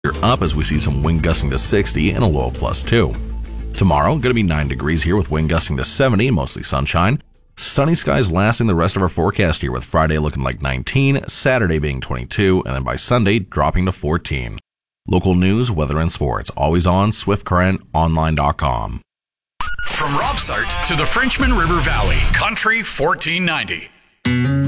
You're up as we see some wind gusting to 60 and a low of +2. Tomorrow, going to be 9 degrees here with wind gusting to 70, mostly sunshine. Sunny skies lasting the rest of our forecast here with Friday looking like 19, Saturday being 22, and then by Sunday dropping to 14. Local news, weather, and sports, always on SwiftCurrentOnline.com. From Robsart to the Frenchman River Valley, Country 1490.